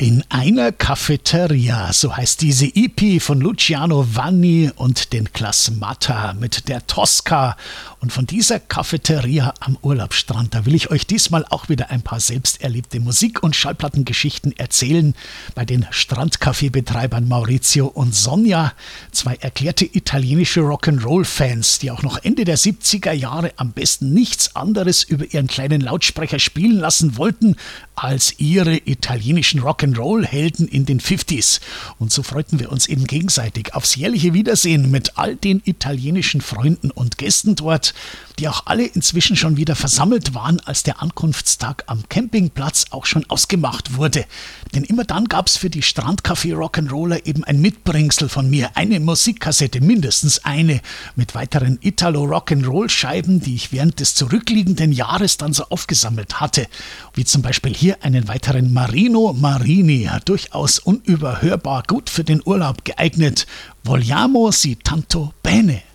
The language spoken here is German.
In einer Cafeteria, so heißt diese EP von Luciano Vanni und den Klasmata mit der Tosca. Und von dieser Cafeteria am Urlaubsstrand, da will ich euch diesmal auch wieder ein paar selbst erlebte Musik- und Schallplattengeschichten erzählen bei den Strandcafé-Betreibern Maurizio und Sonja, zwei erklärte italienische Rock'n'Roll-Fans, die auch noch Ende der 70er Jahre am besten nichts anderes über ihren kleinen Lautsprecher spielen lassen wollten als ihre italienischen Rock'n'Roll-Helden in den 50s. Und so freuten wir uns eben gegenseitig aufs jährliche Wiedersehen mit all den italienischen Freunden und Gästen dort, die auch alle inzwischen schon wieder versammelt waren, als der Ankunftstag am Campingplatz auch schon ausgemacht wurde. Denn immer dann gab's für die Strandcafé-Rock'n'Roller eben ein Mitbringsel von mir, eine Musikkassette, mindestens eine, mit weiteren Italo-Rock'n'Roll-Scheiben, die ich während des zurückliegenden Jahres dann so aufgesammelt hatte. Wie zum Beispiel hier einen weiteren Marino Marini, durchaus unüberhörbar gut für den Urlaub geeignet. Vogliamo si tanto bene.